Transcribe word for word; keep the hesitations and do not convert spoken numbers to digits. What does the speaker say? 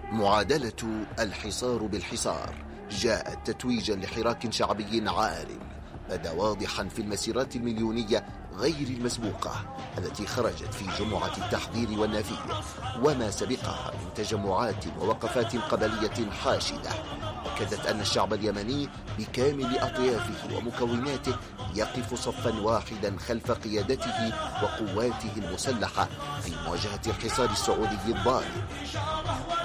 معادلة الحصار بالحصار جاءت تتويجا لحراك شعبي عارم بدا واضحا في المسيرات المليونية غير المسبوقة التي خرجت في جمعة التحضير والنفير وما سبقها من تجمعات ووقفات قبلية حاشدة أكدت أن الشعب اليمني بكامل أطيافه ومكوناته يقف صفا واحدا خلف قيادته وقواته المسلحة في مواجهة الحصار السعودي الظالم.